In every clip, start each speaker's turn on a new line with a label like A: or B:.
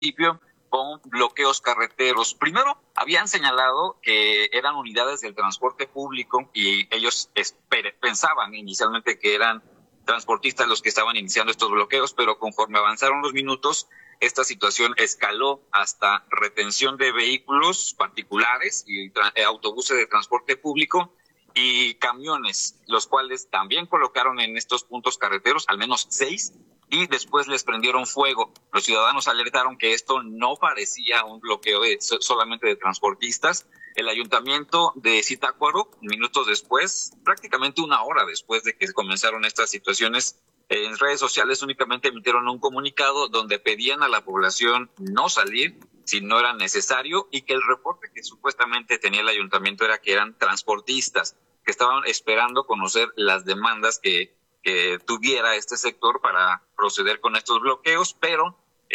A: municipio con bloqueos carreteros. Primero, habían señalado que eran unidades del transporte público y ellos pensaban inicialmente que eran transportistas los que estaban iniciando estos bloqueos, pero conforme avanzaron los minutos, esta situación escaló hasta retención de vehículos particulares y autobuses de transporte público y camiones, los cuales también colocaron en estos puntos carreteros, al menos 6, y después les prendieron fuego. Los ciudadanos alertaron que esto no parecía un bloqueo solamente de transportistas. El ayuntamiento de Zitácuaro, minutos después, prácticamente una hora después de que comenzaron estas situaciones, en redes sociales únicamente emitieron un comunicado donde pedían a la población no salir si no era necesario y que el reporte que supuestamente tenía el ayuntamiento era que eran transportistas, que estaban esperando conocer las demandas que tuviera este sector para proceder con estos bloqueos, pero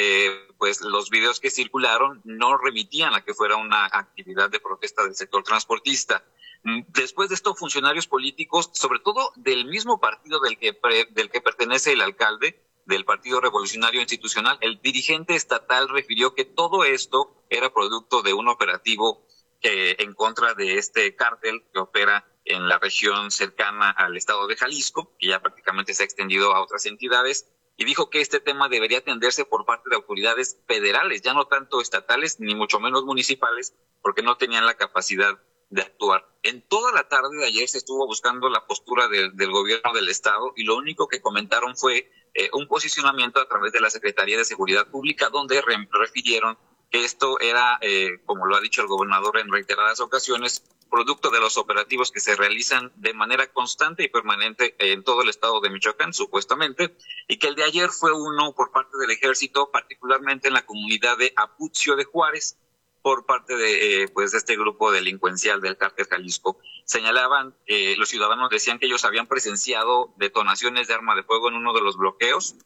A: pues los videos que circularon no remitían a que fuera una actividad de protesta del sector transportista. Después de esto, funcionarios políticos, sobre todo del mismo partido del que pertenece el alcalde, del Partido Revolucionario Institucional, el dirigente estatal refirió que todo esto era producto de un operativo en contra de este cártel que opera en la región cercana al estado de Jalisco, que ya prácticamente se ha extendido a otras entidades, y dijo que este tema debería atenderse por parte de autoridades federales, ya no tanto estatales ni mucho menos municipales, porque no tenían la capacidad de actuar. En toda la tarde de ayer se estuvo buscando la postura del gobierno del estado y lo único que comentaron fue un posicionamiento a través de la Secretaría de Seguridad Pública, donde refirieron que esto era, como lo ha dicho el gobernador en reiteradas ocasiones, producto de los operativos que se realizan de manera constante y permanente en todo el estado de Michoacán, supuestamente, y que el de ayer fue uno por parte del ejército, particularmente en la comunidad de Apucio de Juárez, por parte de este grupo delincuencial del cártel Jalisco. Señalaban, los ciudadanos decían que ellos habían presenciado detonaciones de arma de fuego en uno de los bloqueos,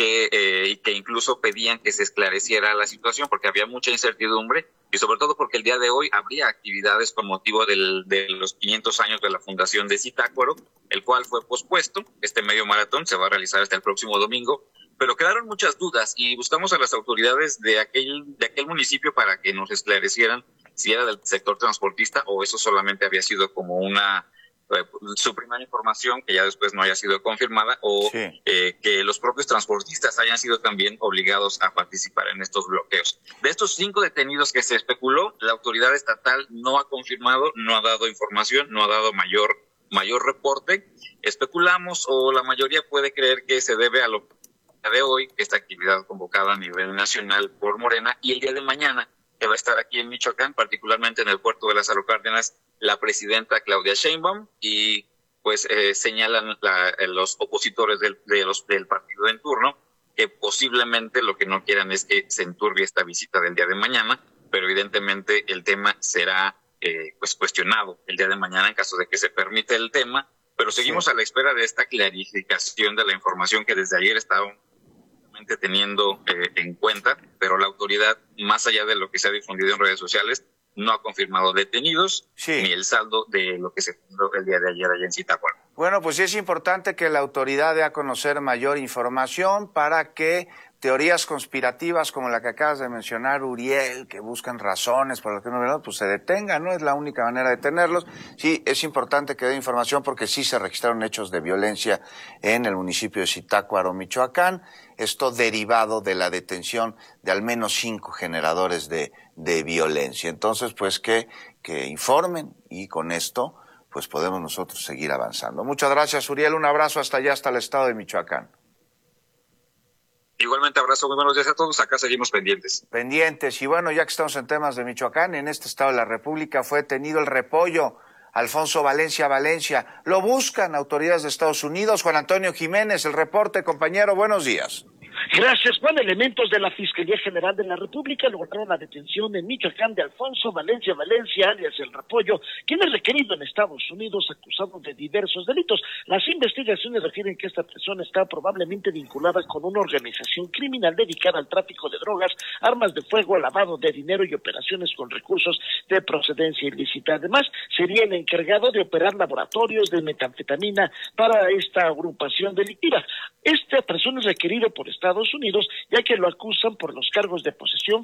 A: y que incluso pedían que se esclareciera la situación porque había mucha incertidumbre y sobre todo porque el día de hoy habría actividades con motivo de los 500 años de la fundación de Zitácuaro, el cual fue pospuesto. Este medio maratón se va a realizar hasta el próximo domingo, pero quedaron muchas dudas y buscamos a las autoridades de aquel municipio para que nos esclarecieran si era del sector transportista o eso solamente había sido como su primera información que ya después no haya sido confirmada o sí, que los propios transportistas hayan sido también obligados a participar en estos bloqueos. De estos 5 detenidos que se especuló, la autoridad estatal no ha confirmado, no ha dado información, no ha dado mayor reporte. Especulamos o la mayoría puede creer que se debe a lo de hoy, esta actividad convocada a nivel nacional por Morena, y el día de mañana que va a estar aquí en Michoacán, particularmente en el puerto de Lázaro Cárdenas, la presidenta Claudia Sheinbaum, y pues señalan los opositores del partido en turno que posiblemente lo que no quieran es que se enturbie esta visita del día de mañana, pero evidentemente el tema será cuestionado el día de mañana en caso de que se permita el tema, pero seguimos a la espera de esta clarificación de la información que desde ayer estaban teniendo en cuenta, pero la autoridad, más allá de lo que se ha difundido en redes sociales, no ha confirmado detenidos ni el saldo de lo que se fundó el día de ayer allá en Zitácuaro.
B: Bueno, pues sí es importante que la autoridad dé a conocer mayor información para que teorías conspirativas como la que acabas de mencionar, Uriel, que buscan razones por las que no, pues se detengan, no es la única manera de tenerlos. Sí, es importante que dé información porque sí se registraron hechos de violencia en el municipio de Zitácuaro, Michoacán, esto derivado de la detención de al menos 5 generadores de violencia. Entonces, pues que informen y con esto pues podemos nosotros seguir avanzando. Muchas gracias, Uriel, un abrazo hasta allá, hasta el estado de Michoacán.
A: Igualmente abrazo, muy buenos días a todos, acá seguimos pendientes.
B: Y bueno, ya que estamos en temas de Michoacán, en este estado de la República fue detenido el repollo Alfonso Valencia. Lo buscan autoridades de Estados Unidos. Juan Antonio Jiménez, el reporte, compañero, buenos días.
C: Gracias, Juan. Elementos de la Fiscalía General de la República lograron la detención en Michoacán de Alfonso Valencia, alias El Repollo, quien es requerido en Estados Unidos acusado de diversos delitos. Las investigaciones refieren que esta persona está probablemente vinculada con una organización criminal dedicada al tráfico de drogas, armas de fuego, lavado de dinero y operaciones con recursos de procedencia ilícita. Además, sería el encargado de operar laboratorios de metanfetamina para esta agrupación delictiva. Esta persona es requerido por Estados Estados Unidos, ya que lo acusan por los cargos de posesión,